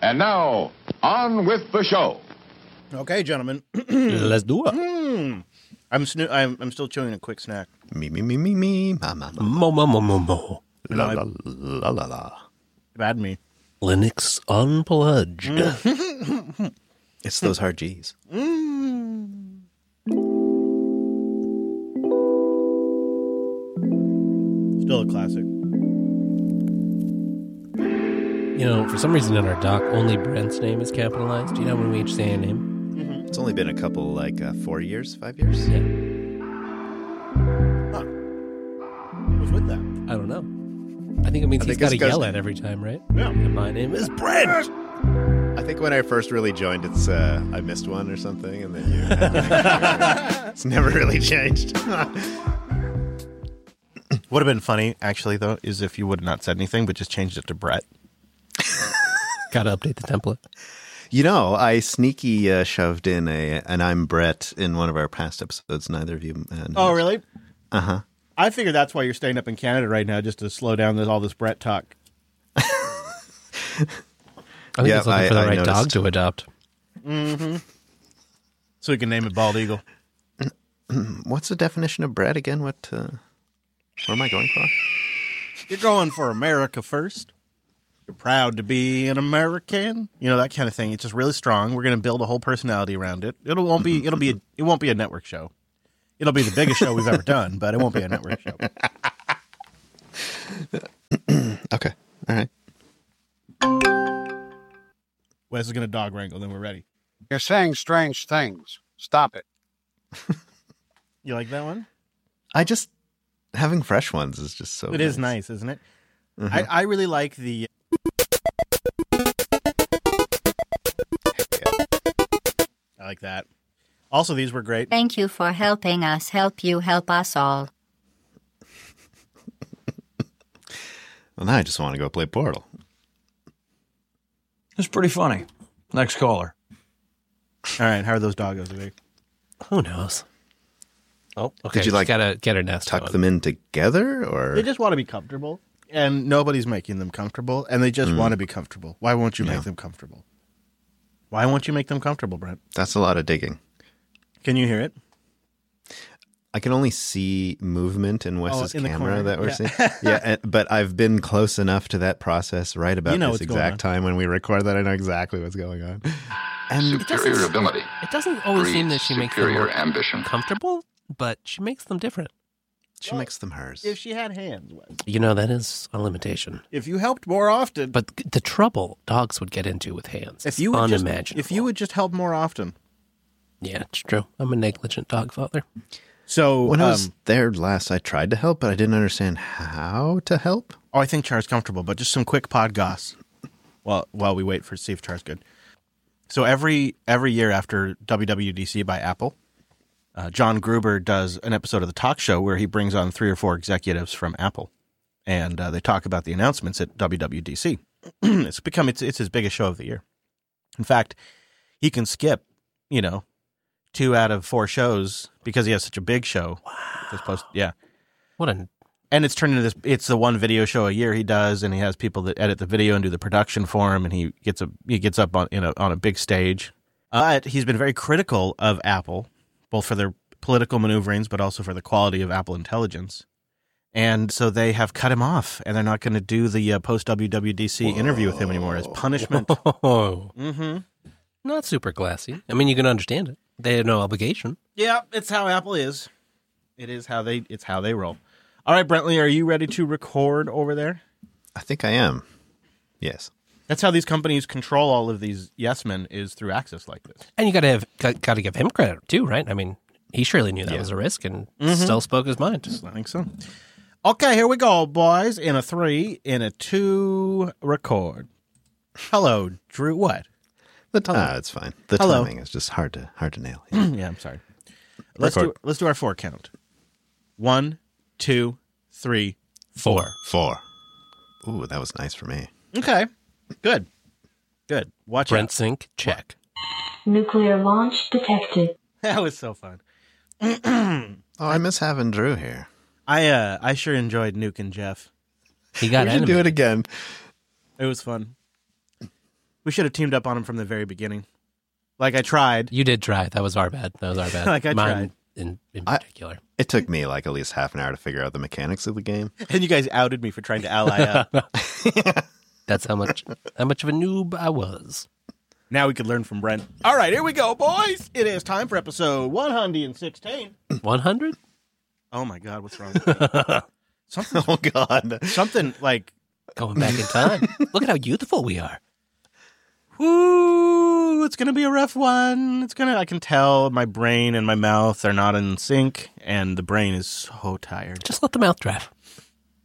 And now, on with the show. Okay, gentlemen. Let's do it. I'm still chewing a quick snack. Me, ma, ma, ma. Mo. La, la, la, la, la. Bad me. Linux Unplugged. It's those hard G's. Still a classic. You know, for some reason in our doc, only Brent's name is capitalized. Do you know when we each say a name? It's only been a couple, 4 years, 5 years? Yeah. What's with that? I don't know. I think it means he's got to yell at every time, right? Yeah. And my name is Brent. I think when I first really joined, it's I missed one or something, and then you. It's never really changed. Would have been funny, actually, though, is if you would have not said anything, but just changed it to Brett. Got to update the template. You know, I sneaky shoved in an I'm Brett in one of our past episodes. Neither of you. Oh, really? Uh-huh. I figure that's why you're staying up in Canada right now, just to slow down all this Brett talk. I think Yeah, it's looking for the I right dog noticed. to adopt. So we can name it Bald Eagle. What's the definition of Brett again? What am I going for? You're going for America first. You're proud to be an American. You know, that kind of thing. It's just really strong. We're going to build a whole personality around it. It won't be a network show. It'll be the biggest show we've ever done, but it won't be a network show. Okay. All right. Wes is going to dog wrangle, then we're ready. You're saying strange things. Stop it. You like that one? Having fresh ones is just so It is nice, isn't it? Mhm. I really like the... I like that. Also, these were great. Thank you for helping us help you help us all. Well, now I just want to go play Portal. It's pretty funny. Next caller. All right, how are those doggos, Vic? Who knows? Oh, okay. Did you, Just gotta get her nest Tuck going. them in together, or They just want to be comfortable, and nobody's making them comfortable, and they just want to be comfortable. Why won't you make them comfortable? Why won't you make them comfortable, Brent? that's a lot of digging. Can you hear it? I can only see movement in Wes's in the camera corner. that we're Yeah. seeing. Yeah, but I've been close enough to that process right about You know this what's going on. exact time when we record that I know exactly what's going on. And Superior ability. It doesn't always seem that she makes them superior more ambition. comfortable, but she makes them different. she makes them hers. If she had hands, Wes. You know, that is a limitation. If you helped more often. But the trouble dogs would get into with hands if is you would unimaginable. if you would just help more often. Yeah, it's true. I'm a negligent dog father. So When I was there last, I tried to help, but I didn't understand how to help. I think Char's comfortable, but just some quick pod goss while we wait for see if Char's good. So every year after WWDC by Apple, John Gruber does an episode of the talk show where he brings on 3 or 4 executives from Apple, and they talk about the announcements at WWDC. It's his biggest show of the year. In fact, he can skip, 2 out of 4 shows because he has such a big show. Wow. And it's turned into this. It's the one video show a year he does, and he has people that edit the video and do the production for him, and he gets up on a big stage. He's been very critical of Apple, both for their political maneuverings, but also for the quality of Apple Intelligence. And so they have cut him off, and they're not going to do the post WWDC interview with him anymore as punishment. Oh, Mm-hmm. not super classy. I mean, you can understand it. They have no obligation. Yeah, it's how Apple is. It's how they roll. All right, Brentley, are you ready to record over there? I think I am. Yes. That's how these companies control all of these yes men is through access like this. And you gotta give him credit too, right? I mean, he surely knew that was a risk and still spoke his mind. I think so. Okay, here we go, boys. In a 3, in a 2, record. Hello, Drew. What? It's fine. The Hello. timing is just hard to nail. Yeah. Yeah, I'm sorry. Let's do our 4 count. 1, 2, 3, 4. 4. Ooh, that was nice for me. Okay, good. Watch Brent out. Sync, check. Nuclear launch detected. That was so fun. Oh, I miss having Drew here. I sure enjoyed Nuke and Jeff. He got We should do animated. it again. It was fun. We should have teamed up on him from the very beginning. Like I tried. You did try. That was our bad. Like I Mine tried. in particular. It took me like at least half an hour to figure out the mechanics of the game. And you guys outed me for trying to ally up. That's how much of a noob I was. Now we could learn from Brent. All right, here we go, boys. It is time for episode 116. 100? Oh my God, what's wrong with me? Oh God. Something like, Going back in time. Look at how youthful we are. whoo, it's going to be a rough one. I can tell my brain and my mouth are not in sync, and the brain is so tired. Just let the mouth drive.